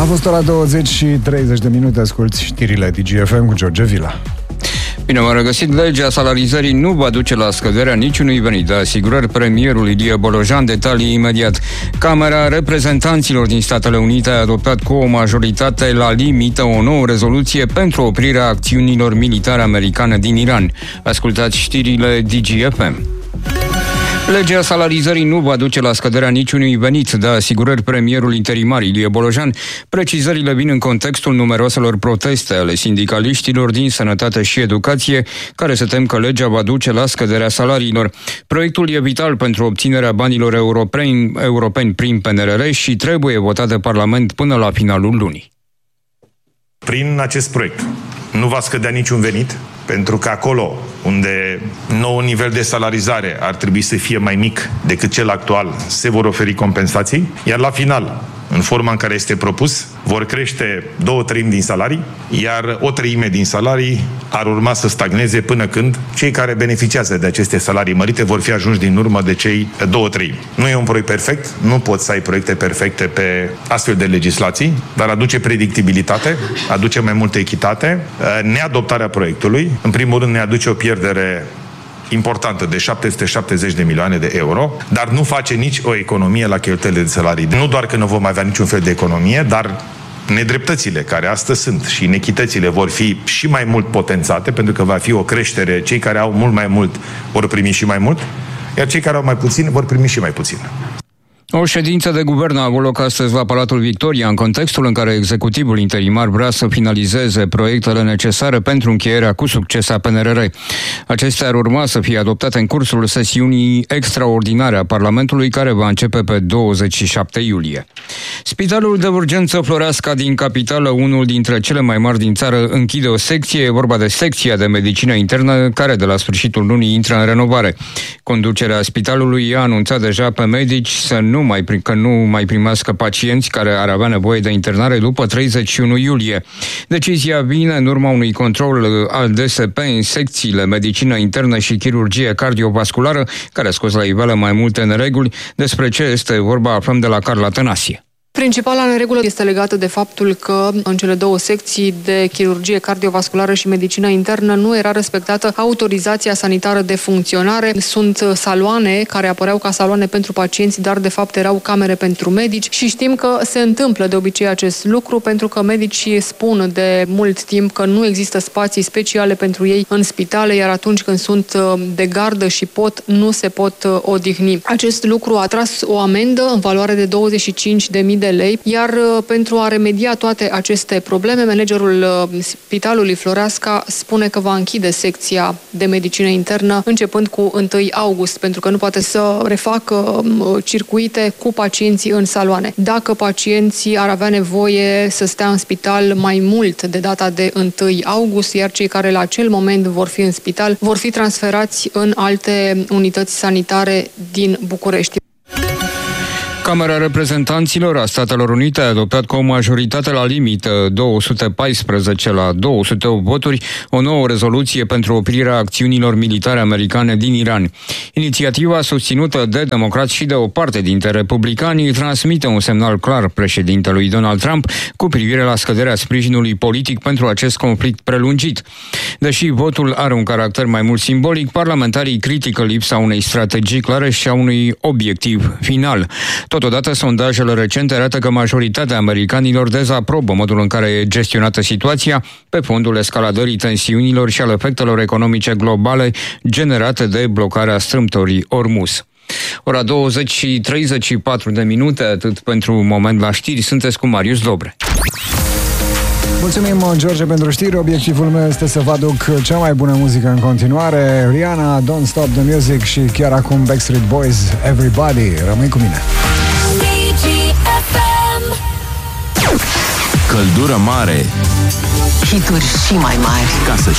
fost ora 20 și 30 de minute, asculți știrile DGFM cu George Vila. Bine, m-am regăsit. Legea salarizării nu va duce la scăderea niciunui venit, de asigurări premierul Ilie Bolojan. Detalii imediat. Camera Reprezentanților din Statele Unite a adoptat cu o majoritate la limită o nouă rezoluție pentru oprirea acțiunilor militare americane din Iran. Ascultați știrile DGFM. Legea salarizării nu va duce la scăderea niciunui venit, de asigurări premierul interimar Ilie Bolojan. Precizările vin în contextul numeroaselor proteste ale sindicaliștilor din sănătate și educație, care se tem că legea va duce la scăderea salariilor. Proiectul e vital pentru obținerea banilor europeni prin PNRR și trebuie votat de Parlament până la finalul lunii. Prin acest proiect nu va scădea niciun venit, pentru că acolo unde noul nivel de salarizare ar trebui să fie mai mic decât cel actual, se vor oferi compensații, iar la final, în forma în care este propus, vor crește 2/3 din salarii, iar 1/3 din salarii ar urma să stagneze până când cei care beneficiază de aceste salarii mărite vor fi ajunși din urmă de cei 2/3. Nu e un proiect perfect, nu poți să ai proiecte perfecte pe astfel de legislații, dar aduce predictibilitate, aduce mai multă echitate. Neadoptarea proiectului, în primul rând, ne aduce o pierdere importantă de 770 de milioane de euro, dar nu face nici o economie la cheltuielile de salarii. Nu doar că nu vom avea niciun fel de economie, dar nedreptățile care astăzi sunt și inechitățile vor fi și mai mult potențate, pentru că va fi o creștere. Cei care au mult mai mult vor primi și mai mult, iar cei care au mai puțin vor primi și mai puțin. O ședință de guvern a avut loc astăzi la Palatul Victoria, în contextul în care executivul interimar vrea să finalizeze proiectele necesare pentru încheierea cu succes a PNRR. Acestea ar urma să fie adoptate în cursul sesiunii extraordinare a Parlamentului, care va începe pe 27 iulie. Spitalul de urgență Floreasca din capitală, unul dintre cele mai mari din țară, închide o secție. E vorba de secția de medicină internă, care de la sfârșitul lunii intră în renovare. Conducerea spitalului a anunțat deja pe medici să nu mai primească pacienți care ar avea nevoie de internare după 31 iulie. Decizia vine în urma unui control al DSP în secțiile medicină internă și chirurgie cardiovasculară, care a scos la iveală mai multe nereguli. Despre ce este vorba aflăm de la Carla Tănasie. Principala neregulă este legată de faptul că în cele două secții de chirurgie cardiovasculară și medicină internă nu era respectată autorizația sanitară de funcționare. Sunt saloane care apăreau ca saloane pentru pacienți, dar de fapt erau camere pentru medici și știm că se întâmplă de obicei acest lucru pentru că medicii spun de mult timp că nu există spații speciale pentru ei în spitale, iar atunci când sunt de gardă și nu se pot odihni. Acest lucru a tras o amendă în valoare de 25.000 de lei, iar pentru a remedia toate aceste probleme, managerul Spitalului Floreasca spune că va închide secția de medicină internă începând cu 1 august, pentru că nu poate să refacă circuite cu pacienții în saloane. Dacă pacienții ar avea nevoie să stea în spital mai mult de data de 1 august, iar cei care la acel moment vor fi în spital vor fi transferați în alte unități sanitare din București. Camera Reprezentanților a Statelor Unite a adoptat cu o majoritate la limită, 214 la 208 voturi, o nouă rezoluție pentru oprirea acțiunilor militare americane din Iran. Inițiativa, susținută de democrați și de o parte dintre republicani, transmite un semnal clar președintelui Donald Trump cu privire la scăderea sprijinului politic pentru acest conflict prelungit. Deși votul are un caracter mai mult simbolic, parlamentarii critică lipsa unei strategii clare și a unui obiectiv final. Totodată, sondajele recente arată că majoritatea americanilor dezaprobă modul în care e gestionată situația pe fondul escaladării tensiunilor și al efectelor economice globale generate de blocarea strâmtorii Ormuz. Ora 20 și 34 de minute, atât pentru un moment la știri. Sunteți cu Marius Dobre. Mulțumim, George, pentru știri. Obiectivul meu este să vă aduc cea mai bună muzică în continuare. Rihanna, Don't Stop the Music și chiar acum Backstreet Boys, Everybody. Rămâi cu mine. Căldură mare, hituri și mai mari, ca să